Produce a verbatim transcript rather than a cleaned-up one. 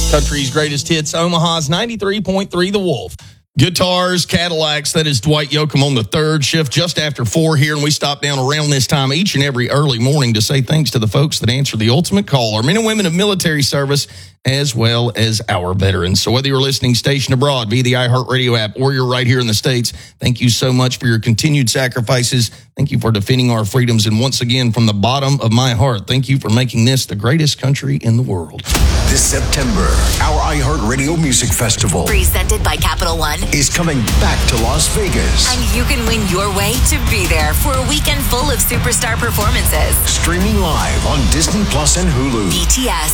Country's greatest hits, Omaha's ninety-three point three The Wolf. Guitars, Cadillacs, that is Dwight Yoakam on the third shift just after four here, and we stop down around this time each and every early morning to say thanks to the folks that answer the ultimate call, our men and women of military service, as well as our veterans. So whether you're listening stationed abroad via the iHeartRadio app or you're right here in the States, thank you so much for your continued sacrifices. Thank you for defending our freedoms. And once again, from the bottom of my heart, thank you for making this the greatest country in the world. This September, our iHeartRadio Music Festival, presented by Capital One, is coming back to Las Vegas. And you can win your way to be there for a weekend full of superstar performances. Streaming live on Disney Plus and Hulu. B T S,